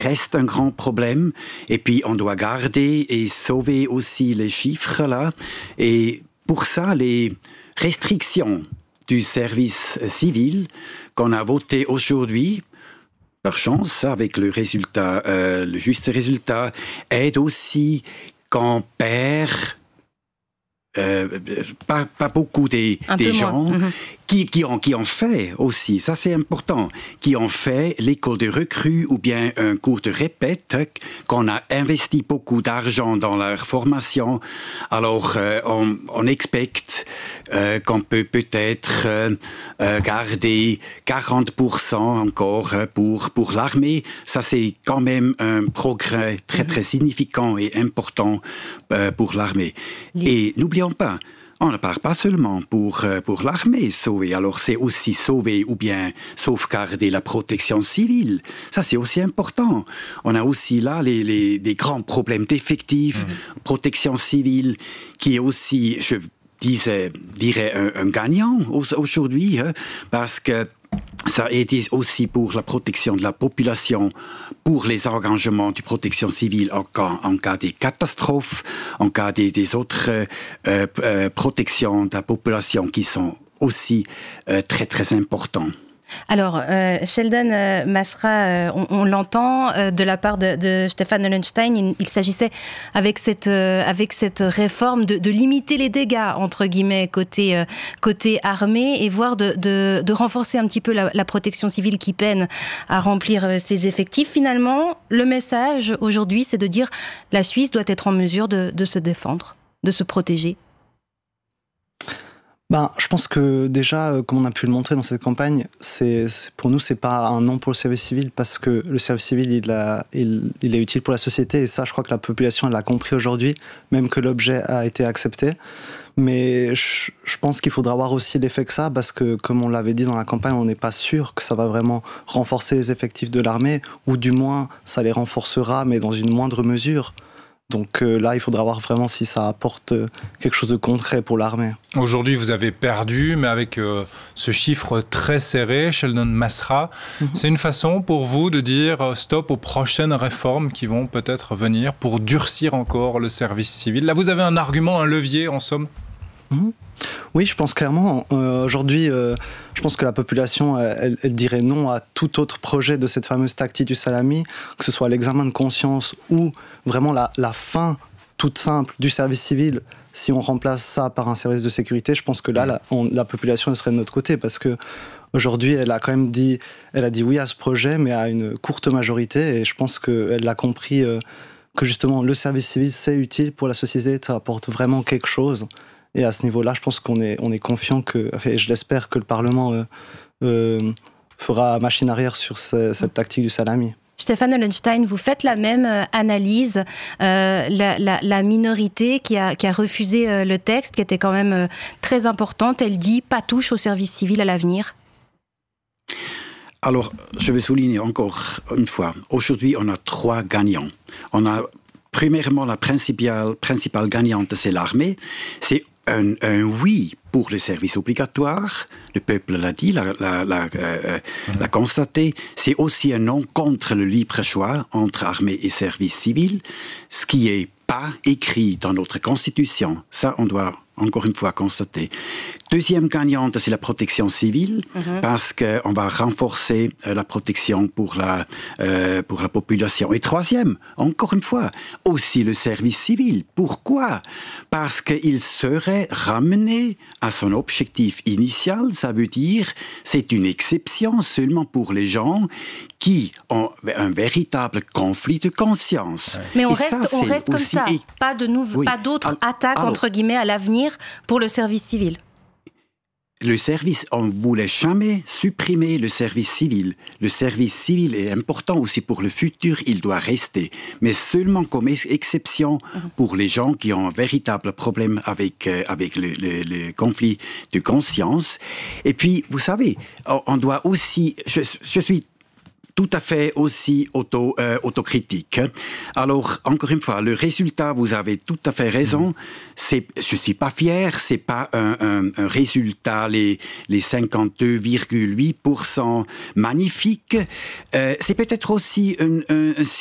reste un grand problème. Et puis, on doit garder et sauver aussi les chiffres là. Et pour ça, les restrictions du service civil qu'on a voté aujourd'hui, par chance, avec le résultat, le juste résultat, aide aussi qu'on perd pas beaucoup des gens qui ont fait aussi, ça c'est important, qui ont fait l'école de recrue ou bien un cours de répète, qu'on a investi beaucoup d'argent dans leur formation. Alors on expecte qu'on peut peut-être garder 40% encore pour l'armée. Ça c'est quand même un progrès très très significant et important pour l'armée. Et n'oublions pas, on ne parle pas seulement pour l'armée sauver, alors c'est aussi sauver ou bien sauvegarder la protection civile. Ça, c'est aussi important. On a aussi là des grands problèmes d'effectifs, protection civile, qui est aussi, je dirais, un gagnant aujourd'hui, parce que ça a été aussi pour la protection de la population, pour les engagements de protection civile en cas des catastrophes, en cas des autres protections de la population qui sont aussi très très importants. Alors, Sheldon Masra, on l'entend de la part de Stefan Hollenstein, il s'agissait avec cette réforme de limiter les dégâts, entre guillemets, côté armée, et voire de renforcer un petit peu la protection civile qui peine à remplir ses effectifs. Finalement, le message aujourd'hui, c'est de dire la Suisse doit être en mesure de se défendre, de se protéger. Je pense que déjà, comme on a pu le montrer dans cette campagne, pour nous, c'est pas un non pour le service civil, parce que le service civil, il est utile pour la société, et ça, je crois que la population, elle l'a compris aujourd'hui, même que l'objet a été accepté. Mais je pense qu'il faudra voir aussi l'effet que ça, parce que, comme on l'avait dit dans la campagne, on n'est pas sûr que ça va vraiment renforcer les effectifs de l'armée, ou du moins, ça les renforcera, mais dans une moindre mesure. Donc là, il faudra voir vraiment si ça apporte quelque chose de concret pour l'armée. Aujourd'hui, vous avez perdu, mais avec ce chiffre très serré, Sheldon Masra, c'est une façon pour vous de dire stop aux prochaines réformes qui vont peut-être venir pour durcir encore le service civil. Là, vous avez un argument, un levier, en somme. Oui, je pense clairement. Aujourd'hui, je pense que la population, elle dirait non à tout autre projet de cette fameuse tactique du salami, que ce soit l'examen de conscience ou vraiment la fin toute simple du service civil. Si on remplace ça par un service de sécurité, je pense que là, la population elle serait de notre côté, parce que aujourd'hui, elle a quand même dit oui à ce projet, mais à une courte majorité, et je pense qu'elle a compris que justement le service civil, c'est utile pour la société, ça apporte vraiment quelque chose. Et à ce niveau-là, je pense qu'on est confiant et je l'espère que le Parlement fera machine arrière sur cette tactique du salami. Stefan Hollenstein, vous faites la même analyse, la minorité qui a refusé le texte, qui était quand même très importante, elle dit pas touche au service civil à l'avenir. Alors, je vais souligner encore une fois, aujourd'hui on a 3 gagnants. On a premièrement la principale gagnante, c'est l'armée. C'est un oui pour le service obligatoire, le peuple l'a dit, l'a constaté. C'est aussi un non contre le libre choix entre armée et service civil, ce qui est pas écrit dans notre constitution. Ça, on doit encore une fois constater. Deuxième gagnante, c'est la protection civile, parce qu'on va renforcer la protection pour la population. Et troisième, encore une fois, aussi le service civil. Pourquoi ? Parce qu'il serait ramené à son objectif initial. Ça veut dire, c'est une exception seulement pour les gens qui ont un véritable conflit de conscience. Mais on reste comme ça. Pas d'autres attaques, entre guillemets, à l'avenir pour le service civil. Le service, on ne voulait jamais supprimer le service civil. Le service civil est important aussi pour le futur, il doit rester. Mais seulement comme exception pour les gens qui ont un véritable problème avec le conflit de conscience. Et puis, vous savez, on doit aussi... Je suis tout à fait aussi autocritique. Alors, encore une fois, le résultat, vous avez tout à fait raison. Je suis pas fier, c'est pas un résultat, les 52,8% magnifiques. C'est peut-être aussi un